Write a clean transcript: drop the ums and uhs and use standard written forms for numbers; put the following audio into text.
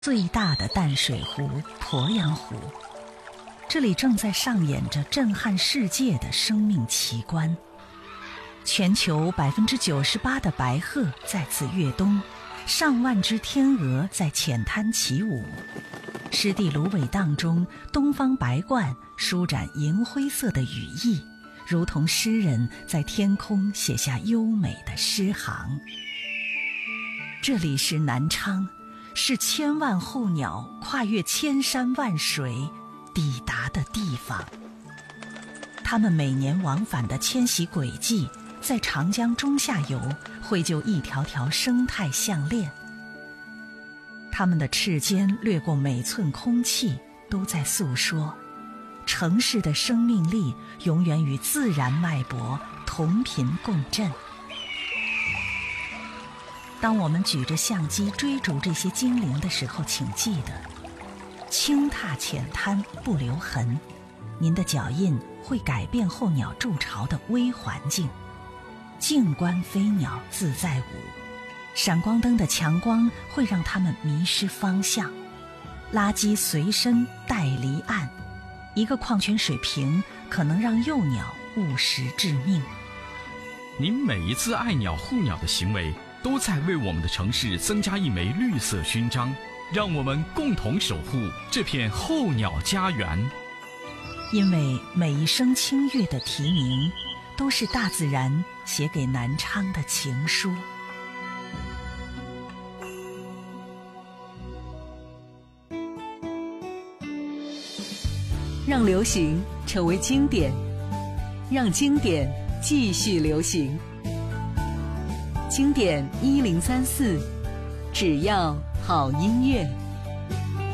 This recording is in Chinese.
最大的淡水湖鄱阳湖，这里正在上演着震撼世界的生命奇观。全球98%的白鹤在此跃冬，上万只天鹅在浅滩起舞。湿地芦苇荡中，东方白鹳舒展银灰色的羽翼，如同诗人在天空写下优美的诗行。这里是南昌，是千万候鸟跨越千山万水抵达的地方。它们每年往返的迁徙轨迹，在长江中下游绘就一条条生态项链。它们的翅尖掠过每寸空气，都在诉说城市的生命力永远与自然脉搏同频共振。当我们举着相机追逐这些精灵的时候，请记得轻踏浅滩不留痕，您的脚印会改变候鸟筑巢的微环境。静观飞鸟自在舞，闪光灯的强光会让它们迷失方向。垃圾随身带离岸，一个矿泉水瓶可能让幼鸟误食致命。 您每一次爱鸟护鸟的行为，都在为我们的城市增加一枚绿色勋章，让我们共同守护这片候鸟家园。 因为每一声清越的啼鸣，都是大自然写给南昌的情书。 让流行成为经典，让经典继续流行。经典1034，只要好音乐。